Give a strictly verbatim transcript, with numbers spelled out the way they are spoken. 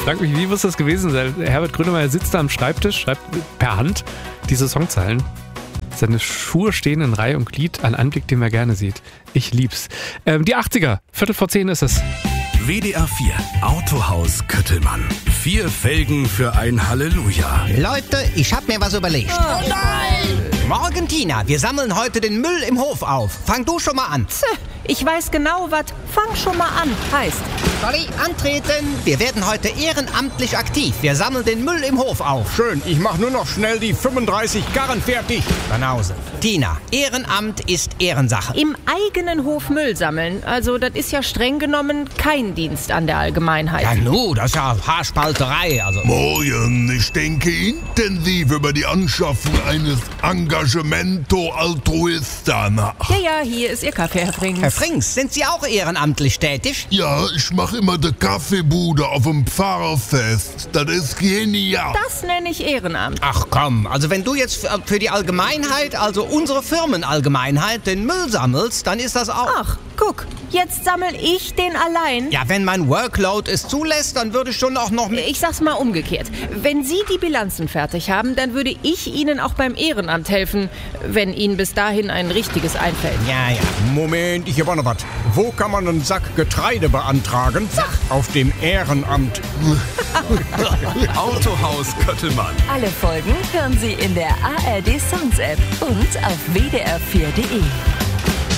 frage mich, wie muss das gewesen sein? Herbert Grönemeyer sitzt da am Schreibtisch, schreibt per Hand diese Songzeilen. Seine Schuhe stehen in Reihe und Glied, ein Anblick, den man gerne sieht. Ich lieb's. Ähm, die achtziger, Viertel vor zehn ist es. W D R vier, Autohaus Köttelmann. Vier Felgen für ein Halleluja. Leute, ich hab mir was überlegt. Oh nein! Morgen, Tina, wir sammeln heute den Müll im Hof auf. Fang du schon mal an. Ich weiß genau, was fang schon mal an heißt. Sorry, antreten. Wir werden heute ehrenamtlich aktiv. Wir sammeln den Müll im Hof auf. Schön, ich mach nur noch schnell die fünfunddreißig Karren fertig. Banause. Tina, Ehrenamt ist Ehrensache. Im eigenen Hof Müll sammeln, also das ist ja streng genommen kein Dienst an der Allgemeinheit. Ja, nu, das ist ja Haarspalterei. Also. Morgen, ich denke intensiv über die Anschaffung eines Engagemento Altruista nach. Ja, ja, hier ist Ihr Kaffee, Herr Frings. Herr Frings, sind Sie auch ehrenamtlich tätig? Ja, ich mache immer die Kaffeebude auf dem Pfarrerfest. Das ist genial. Das nenne ich Ehrenamt. Ach komm, also wenn du jetzt für die Allgemeinheit, also unsere Firmenallgemeinheit, den Müll sammelst, dann ist das auch... Ach, guck, jetzt sammel ich den allein. Ja, wenn mein Workload es zulässt, dann würde ich schon auch noch... Ich sag's mal umgekehrt. Wenn Sie die Bilanzen fertig haben, dann würde ich Ihnen auch beim Ehrenamt helfen, wenn Ihnen bis dahin ein richtiges einfällt. Ja, ja. Moment, ich habe auch noch was. Wo kann man einen Sack Getreide beantragen? Sag. Auf dem Ehrenamt. Autohaus Köttelmann. Alle Folgen hören Sie in der A R D Songs App und auf w d r vier punkt d e.